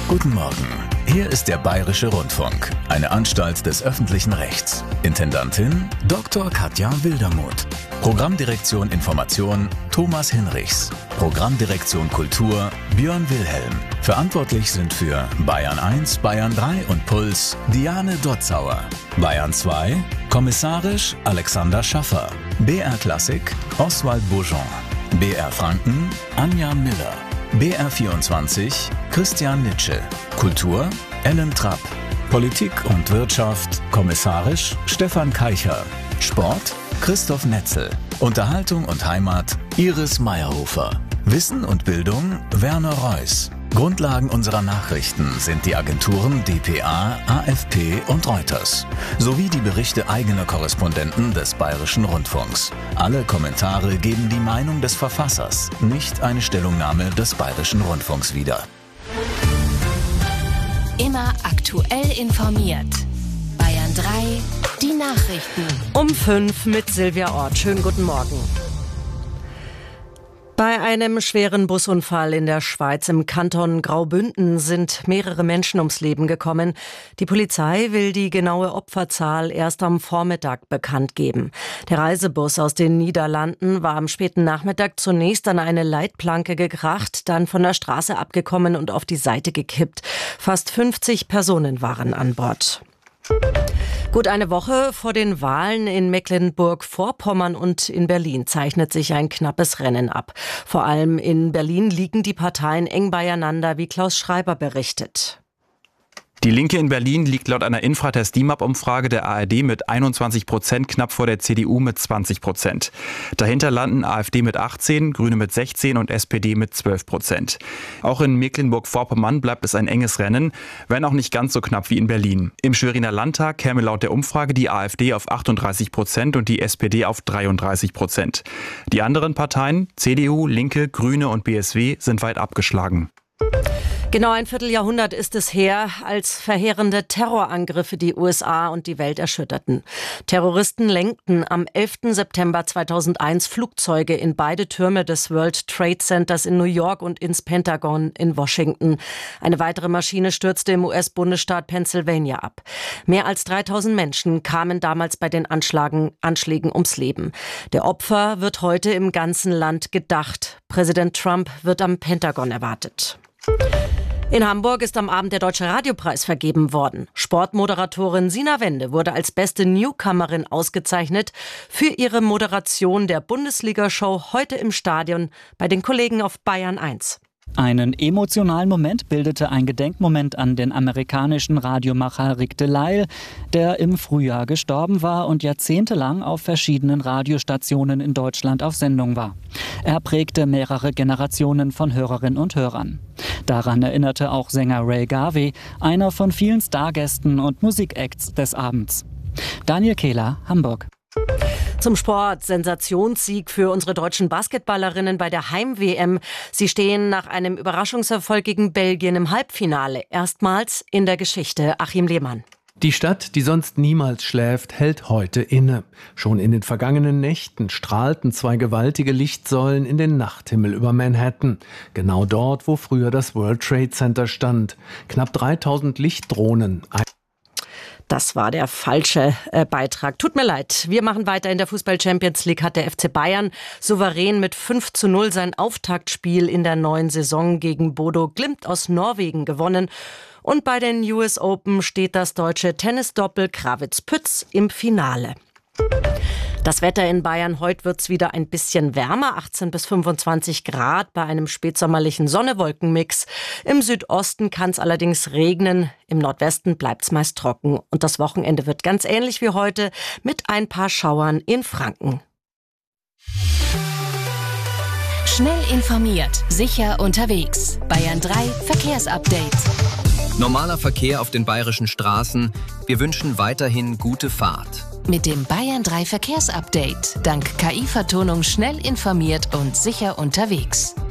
Guten Morgen. Hier ist der Bayerische Rundfunk, eine Anstalt des öffentlichen Rechts. Intendantin Dr. Katja Wildermuth. Programmdirektion Information Thomas Hinrichs. Programmdirektion Kultur Björn Wilhelm. Verantwortlich sind für Bayern 1, Bayern 3 und Puls Diane Dotzauer. Bayern 2 kommissarisch Alexander Schaffer. BR Klassik Oswald Bourgeon. BR Franken Anja Miller. BR24 Christian Nitsche. Kultur Ellen Trapp. Politik und Wirtschaft kommissarisch Stefan Keicher. Sport Christoph Netzel. Unterhaltung und Heimat Iris Meyerhofer. Wissen und Bildung Werner Reuss. Grundlagen unserer Nachrichten sind die Agenturen dpa, AFP und Reuters, sowie die Berichte eigener Korrespondenten des Bayerischen Rundfunks. Alle Kommentare geben die Meinung des Verfassers, nicht eine Stellungnahme des Bayerischen Rundfunks wieder. Immer aktuell informiert. Bayern 3, die Nachrichten. Um 5 mit Silvia Ort. Schönen guten Morgen. Bei einem schweren Busunfall in der Schweiz im Kanton Graubünden sind mehrere Menschen ums Leben gekommen. Die Polizei will die genaue Opferzahl erst am Vormittag bekannt geben. Der Reisebus aus den Niederlanden war am späten Nachmittag zunächst an eine Leitplanke gekracht, dann von der Straße abgekommen und auf die Seite gekippt. Fast 50 Personen waren an Bord. Gut eine Woche vor den Wahlen in Mecklenburg-Vorpommern und in Berlin zeichnet sich ein knappes Rennen ab. Vor allem in Berlin liegen die Parteien eng beieinander, wie Klaus Schreiber berichtet. Die Linke in Berlin liegt laut einer Infratest-DIMAP-Umfrage der ARD mit 21% knapp vor der CDU mit 20%. Dahinter landen AfD mit 18%, Grüne mit 16% und SPD mit 12%. Auch in Mecklenburg-Vorpommern bleibt es ein enges Rennen, wenn auch nicht ganz so knapp wie in Berlin. Im Schweriner Landtag käme laut der Umfrage die AfD auf 38% und die SPD auf 33%. Die anderen Parteien, CDU, Linke, Grüne und BSW, sind weit abgeschlagen. Genau ein Vierteljahrhundert ist es her, als verheerende Terrorangriffe die USA und die Welt erschütterten. Terroristen lenkten am 11. September 2001 Flugzeuge in beide Türme des World Trade Centers in New York und ins Pentagon in Washington. Eine weitere Maschine stürzte im US-Bundesstaat Pennsylvania ab. Mehr als 3000 Menschen kamen damals bei den Anschlägen ums Leben. Der Opfer wird heute im ganzen Land gedacht. Präsident Trump wird am Pentagon erwartet. In Hamburg ist am Abend der Deutsche Radiopreis vergeben worden. Sportmoderatorin Sina Wende wurde als beste Newcomerin ausgezeichnet für ihre Moderation der Bundesliga-Show heute im Stadion bei den Kollegen auf Bayern 1. Einen emotionalen Moment bildete ein Gedenkmoment an den amerikanischen Radiomacher Rick Delisle, der im Frühjahr gestorben war und jahrzehntelang auf verschiedenen Radiostationen in Deutschland auf Sendung war. Er prägte mehrere Generationen von Hörerinnen und Hörern. Daran erinnerte auch Sänger Ray Garvey, einer von vielen Stargästen und Musikacts des Abends. Daniel Kehler, Hamburg. Zum Sport. Sensationssieg für unsere deutschen Basketballerinnen bei der Heim-WM. Sie stehen nach einem Überraschungserfolg gegen Belgien im Halbfinale. Erstmals in der Geschichte. Achim Lehmann. Die Stadt, die sonst niemals schläft, hält heute inne. Schon in den vergangenen Nächten strahlten 2 gewaltige Lichtsäulen in den Nachthimmel über Manhattan. Genau dort, wo früher das World Trade Center stand. Knapp 3000 Lichtdrohnen. Das war der falsche Beitrag. Tut mir leid. Wir machen weiter. In der Fußball-Champions League hat der FC Bayern souverän mit 5:0 sein Auftaktspiel in der neuen Saison gegen Bodo Glimt aus Norwegen gewonnen. Und bei den US Open steht das deutsche Tennisdoppel Krawitz-Pütz im Finale. Das Wetter in Bayern, heute wird's wieder ein bisschen wärmer, 18 bis 25 Grad bei einem spätsommerlichen Sonne-Wolken-Mix. Im Südosten kann es allerdings regnen, im Nordwesten bleibt's meist trocken. Und das Wochenende wird ganz ähnlich wie heute mit ein paar Schauern in Franken. Schnell informiert, sicher unterwegs. Bayern 3 Verkehrsupdate. Normaler Verkehr auf den bayerischen Straßen. Wir wünschen weiterhin gute Fahrt. Mit dem Bayern 3 Verkehrsupdate. Dank KI-Vertonung schnell informiert und sicher unterwegs.